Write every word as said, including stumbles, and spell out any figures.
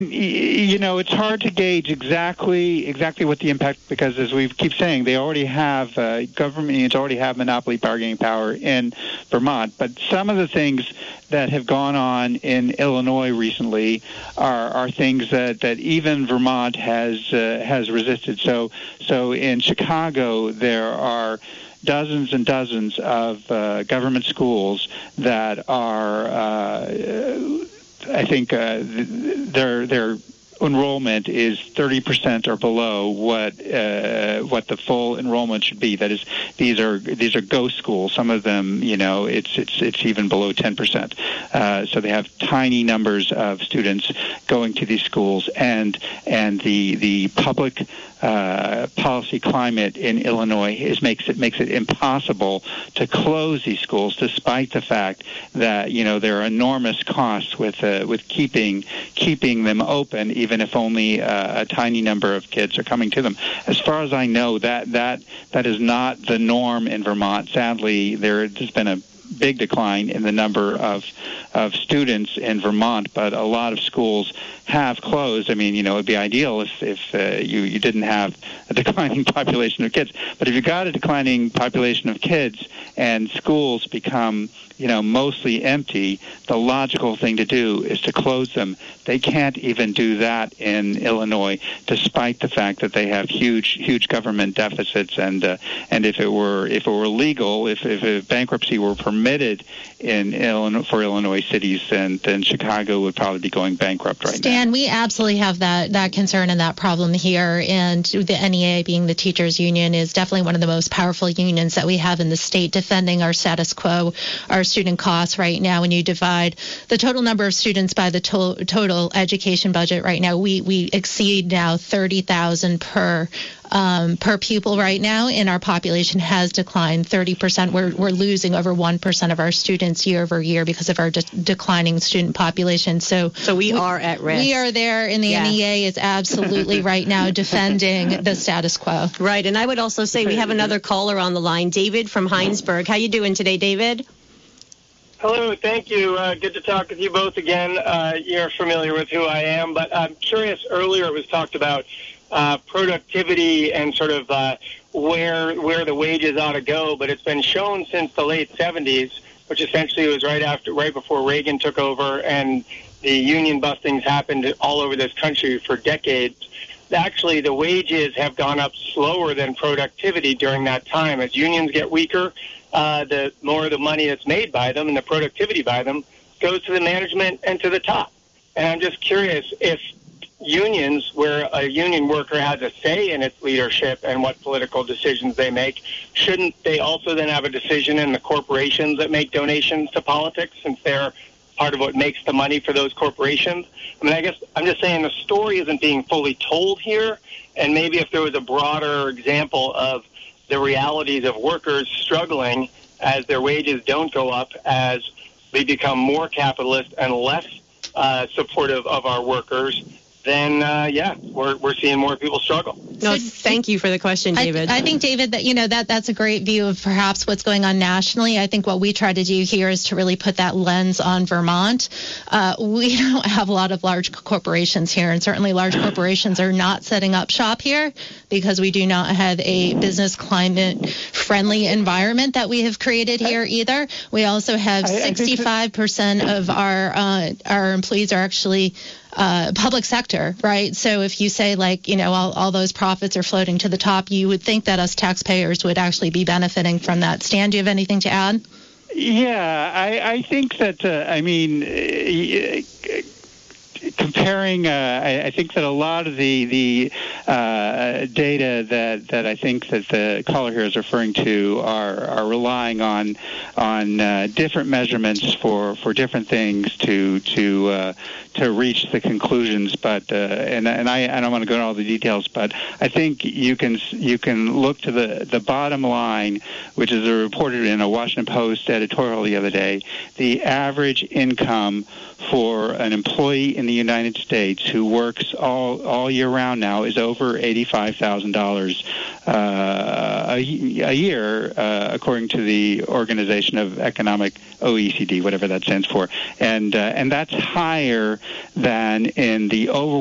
You know, it's hard to gauge exactly exactly what the impact, because as we keep saying, they already have uh, government unions already have monopoly bargaining power in Vermont. But some of the things that have gone on in Illinois recently are, are things that, that even Vermont has uh, has resisted. So so in Chicago there are dozens and dozens of uh, government schools that are. Uh, I think uh, their their enrollment is thirty percent or below what uh, what the full enrollment should be. That is, these are these are ghost schools. Some of them, you know, it's it's it's even below ten percent. Uh, so they have tiny numbers of students going to these schools, and and the the public uh, policy climate in Illinois is makes it makes it impossible to close these schools, despite the fact that, you know, there are enormous costs with uh, with keeping keeping them open, even if only uh, a tiny number of kids are coming to them. As far as I know, that that that is not the norm in Vermont. Sadly, there has been a big decline in the number of of students in Vermont, but a lot of schools have closed. I mean, you know, it'd be ideal if, if uh, you, you didn't have a declining population of kids. But if you've got a declining population of kids and schools become, you know, mostly empty, the logical thing to do is to close them. They can't even do that in Illinois, despite the fact that they have huge, huge government deficits. And uh, and if it were if it were legal, if if a bankruptcy were permitted in Illinois for Illinois cities, then then Chicago would probably be going bankrupt right Stan, now. And we absolutely have that that concern and that problem here. And the N E A, being the teachers union, is definitely one of the most powerful unions that we have in the state, defending our status quo, our student costs right now. When you divide the total number of students by the to- total education budget right now, we we exceed now thirty thousand per um, per pupil right now, and our population has declined thirty percent. We're we're losing over one percent of our students year over year because of our de- declining student population. So so we, we are at risk. We are there, and the yeah. N E A is absolutely right now defending the status quo. Right, and I would also say we have another caller on the line, David from Heinsberg. How you doing today, David? Hello, thank you. Uh, good to talk with you both again. Uh, you're familiar with who I am, but I'm curious, earlier it was talked about uh, productivity and sort of uh, where where the wages ought to go, but it's been shown since the late seventies, which essentially was right after, right before Reagan took over, and the union bustings happened all over this country for decades. Actually, the wages have gone up slower than productivity during that time. As unions get weaker, uh, the more of the money that's made by them and the productivity by them goes to the management and to the top. And I'm just curious if unions, where a union worker has a say in its leadership and what political decisions they make, shouldn't they also then have a decision in the corporations that make donations to politics, since they're part of what makes the money for those corporations? I mean, I guess I'm just saying the story isn't being fully told here, and maybe if there was a broader example of the realities of workers struggling as their wages don't go up, as they become more capitalist and less uh, supportive of our workers, then, uh, yeah, we're we're seeing more people struggle. No, thank you for the question, David. I, I think, David, that, you know, that that's a great view of perhaps what's going on nationally. I think what we try to do here is to really put that lens on Vermont. Uh, we don't have a lot of large corporations here, and certainly large corporations are not setting up shop here because we do not have a business climate friendly environment that we have created here either. We also have sixty-five percent of our uh, our employees are actually Uh, public sector, right? So if you say, like, you know, all, all those profits are floating to the top, you would think that us taxpayers would actually be benefiting from that. Stan, do you have anything to add? Yeah, I, I think that, uh, I mean, uh, comparing, uh, I, I think that a lot of the the uh, data that, that I think that the caller here is referring to are are relying on on uh, different measurements for, for different things to to uh, to reach the conclusions. But uh, and and I, I don't want to go into all the details, but I think you can you can look to the the bottom line, which is reported in a Washington Post editorial the other day. The average income for an employee in the United United States who works all all year round now is over eighty-five thousand dollars uh, a, a year, uh, according to the Organization of Economic O E C D, whatever that stands for, and uh, and that's higher than in the over